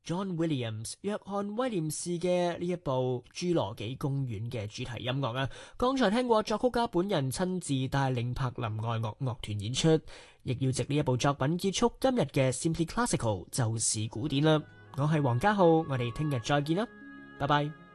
John Williams 約翰威廉士嘅呢一部《侏羅紀公園》嘅主題音樂啊。剛才聽過作曲家本人親自帶領柏林愛樂樂團演出，亦要藉呢一部作品結束今日嘅 Simply Classical 就是古典啦。我係黃家浩，我哋聽日再見啦，拜拜。